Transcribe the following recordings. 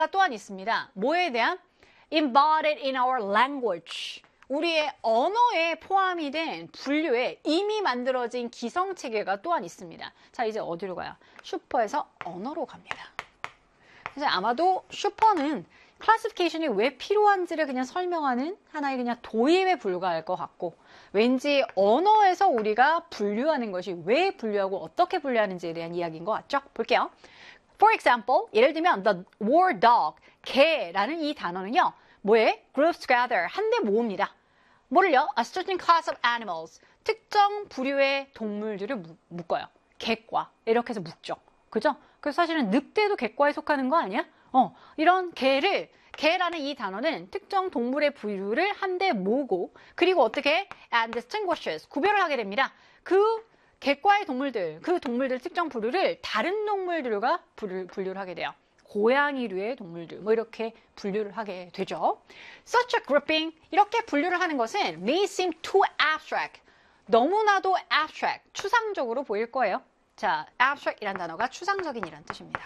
또한 있습니다. 뭐에 대한? embodied in our language. 우리의 언어에 포함이 된 분류에 이미 만들어진 기성체계가 또한 있습니다. 자, 이제 어디로 가요? 슈퍼에서 언어로 갑니다. 그래서 아마도 슈퍼는 클래시피케이션이 왜 필요한지를 그냥 설명하는 하나의 그냥 도입에 불과할 것 같고, 왠지 언어에서 우리가 분류하는 것이 왜 분류하고 어떻게 분류하는지에 대한 이야기인 것 같죠? 볼게요. For example, 예를 들면 the word dog, 개라는 이 단어는요. 뭐에? groups together, 한데 모읍니다. 뭐를요? A certain class of animals, 특정 부류의 동물들을 묶어요. 객과 이렇게 해서 묶죠. 그죠? 그래서 사실은 늑대도 객과에 속하는 거 아니야? 이런 개라는 이 단어는 특정 동물의 부류를 한데 모으고, 그리고 어떻게 and distinguishes, 구별을 하게 됩니다. 그 객과의 동물들, 그 동물들 특정 부류를 다른 동물들과 분류를 하게 돼요. 고양이류의 동물들, 뭐 이렇게 분류를 하게 되죠. Such a grouping, 이렇게 분류를 하는 것은 may seem too abstract, 너무나도 abstract, 추상적으로 보일 거예요. 자, abstract이란 단어가 추상적인이란 뜻입니다.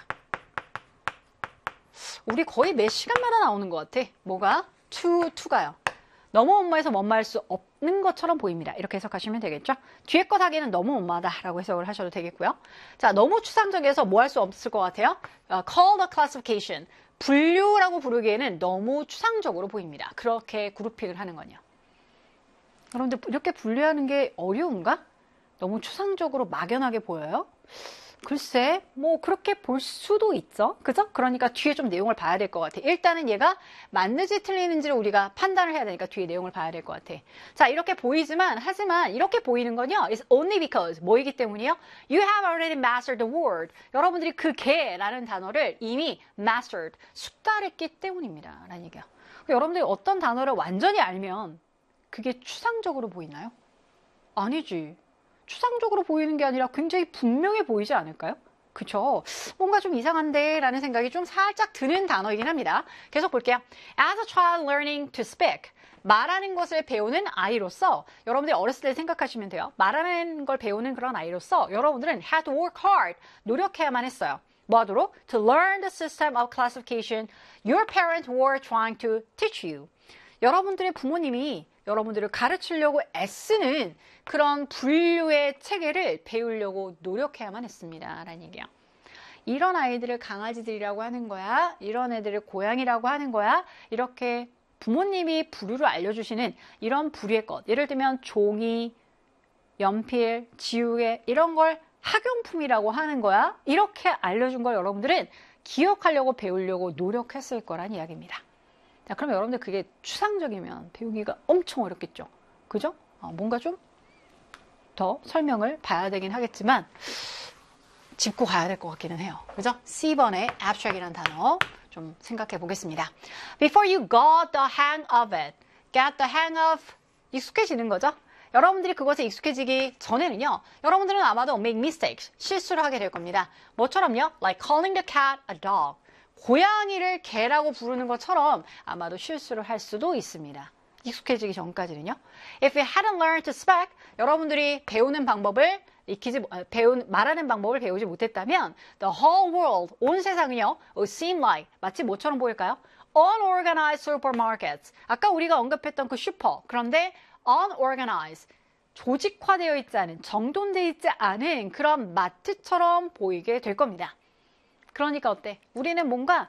우리 거의 매 시간마다 나오는 것 같아. 뭐가? to가요. 너무 엄마에서 뭔 말 수 없는 것처럼 보입니다. 이렇게 해석하시면 되겠죠? 뒤에 것 하기는 너무 엄마다 라고 해석을 하셔도 되겠고요. 자, 너무 추상적이어서 뭐 할 수 없을 것 같아요? Call the classification. 분류라고 부르기에는 너무 추상적으로 보입니다. 그렇게 그룹핑을 하는 거냐. 여러분들 이렇게 분류하는 게 어려운가? 너무 추상적으로 막연하게 보여요? 글쎄, 뭐 그렇게 볼 수도 있죠. 그죠? 그러니까 뒤에 좀 내용을 봐야 될 것 같아. 일단은 얘가 맞는지 틀리는지를 우리가 판단을 해야 되니까 뒤에 내용을 봐야 될 것 같아. 자, 이렇게 보이지만, 하지만 이렇게 보이는 건요. It's only because, 뭐이기 때문이요? You have already mastered the word. 여러분들이 그 개라는 단어를 이미 mastered, 숙달했기 때문입니다. 라는 얘기야. 여러분들이 어떤 단어를 완전히 알면 그게 추상적으로 보이나요? 아니지. 추상적으로 보이는 게 아니라 굉장히 분명해 보이지 않을까요? 그쵸? 뭔가 좀 이상한데 라는 생각이 좀 살짝 드는 단어이긴 합니다. 계속 볼게요. As a child learning to speak, 말하는 것을 배우는 아이로서, 여러분들이 어렸을 때 생각하시면 돼요. 말하는 걸 배우는 그런 아이로서 여러분들은 had to work hard, 노력해야만 했어요. 뭐 하도록? To learn the system of classification your parents were trying to teach you. 여러분들의 부모님이 여러분들을 가르치려고 애쓰는 그런 분류의 체계를 배우려고 노력해야만 했습니다. 라는 얘기예요. 이런 아이들을 강아지들이라고 하는 거야. 이런 애들을 고양이라고 하는 거야. 이렇게 부모님이 부류를 알려주시는 이런 부류의 것. 예를 들면 종이, 연필, 지우개 이런 걸 학용품이라고 하는 거야. 이렇게 알려준 걸 여러분들은 기억하려고 배우려고 노력했을 거란 이야기입니다. 자, 그럼 여러분들 그게 추상적이면 배우기가 엄청 어렵겠죠. 그죠? 뭔가 좀 더 설명을 봐야 되긴 하겠지만 짚고 가야 될 것 같기는 해요. 그죠? C번의 abstract이라는 단어 좀 생각해 보겠습니다. Before you got the hang of it, get the hang of, 익숙해지는 거죠? 여러분들이 그것에 익숙해지기 전에는요, 여러분들은 아마도 make mistakes, 실수를 하게 될 겁니다. 뭐처럼요? Like calling the cat a dog. 고양이를 개라고 부르는 것처럼 아마도 실수를 할 수도 있습니다. 익숙해지기 전까지는요. If you hadn't learned to speak, 여러분들이 배우는 방법을 말하는 방법을 배우지 못했다면 the whole world, 온 세상은요, would seem like, 마치 뭐처럼 보일까요? Unorganized supermarkets. 아까 우리가 언급했던 그 슈퍼. 그런데 unorganized, 조직화되어 있지 않은, 정돈되어 있지 않은 그런 마트처럼 보이게 될 겁니다. 그러니까 어때? 우리는 뭔가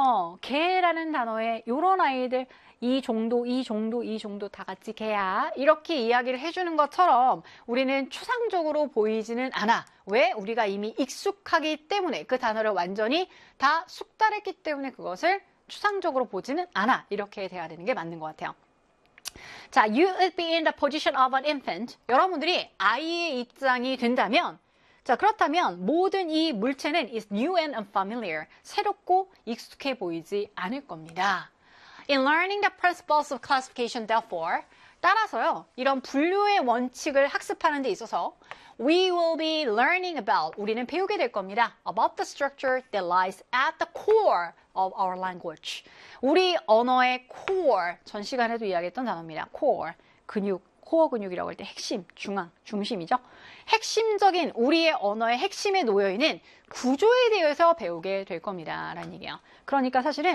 개라는 단어에 이런 아이들 이 정도 다 같이 개야 이렇게 이야기를 해주는 것처럼 우리는 추상적으로 보이지는 않아. 왜? 우리가 이미 익숙하기 때문에, 그 단어를 완전히 다 숙달했기 때문에 그것을 추상적으로 보지는 않아. 이렇게 돼야 되는 게 맞는 것 같아요. 자, you would be in the position of an infant. 여러분들이 아이의 입장이 된다면, 자, 그렇다면 모든 이 물체는 is new and unfamiliar. 새롭고 익숙해 보이지 않을 겁니다. In learning the principles of classification, therefore, 따라서요, 이런 분류의 원칙을 학습하는 데 있어서 we will be learning about, 우리는 배우게 될 겁니다. About the structure that lies at the core of our language. 우리 언어의 core, 전 시간에도 이야기했던 단어입니다. core, 근육, 코어 근육이라고 할 때 핵심, 중심이죠. 핵심적인 우리의 언어의 핵심에 놓여있는 구조에 대해서 배우게 될 겁니다. 라는 얘기예요. 그러니까 사실은